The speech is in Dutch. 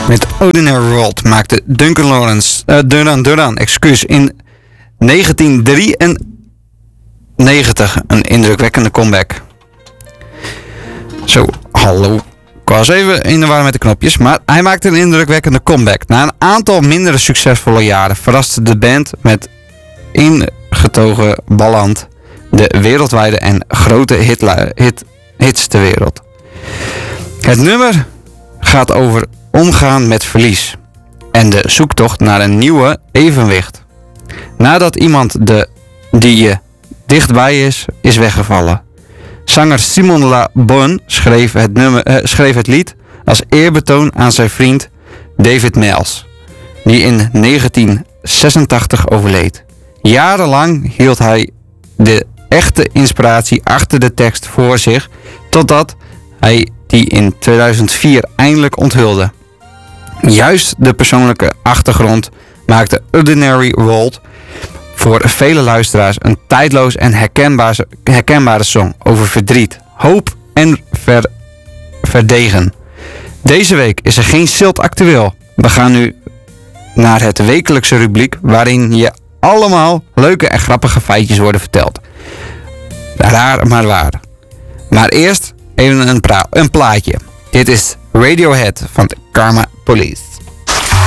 Met Ordinary World maakte Duncan Lawrence, Duran excuus in 1993 een indrukwekkende comeback. Zo, hallo. Ik was even in de war met de knopjes, maar hij maakte een indrukwekkende comeback. Na een aantal mindere succesvolle jaren verraste de band met ingetogen balland de wereldwijde en grote hits ter wereld. Het nummer gaat over omgaan met verlies en de zoektocht naar een nieuwe evenwicht. Nadat iemand die je dichtbij is weggevallen. Zanger Simon Le Bon schreef het lied als eerbetoon aan zijn vriend David Miles, die in 1986 overleed. Jarenlang hield hij de echte inspiratie achter de tekst voor zich, totdat hij die in 2004 eindelijk onthulde. Juist de persoonlijke achtergrond maakte Ordinary World voor vele luisteraars een tijdloos en herkenbare song over verdriet, hoop en verdegen. Deze week is er geen Silt actueel. We gaan nu naar het wekelijkse rubriek waarin je allemaal leuke en grappige feitjes worden verteld. Raar maar waar. Maar eerst even een plaatje. Dit is Radiohead van de Karma Police.